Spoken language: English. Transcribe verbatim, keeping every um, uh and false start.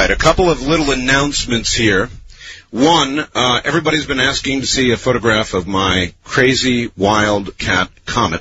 right, a couple of little announcements here. One, uh, everybody's been asking to see a photograph of my crazy wild cat Comet.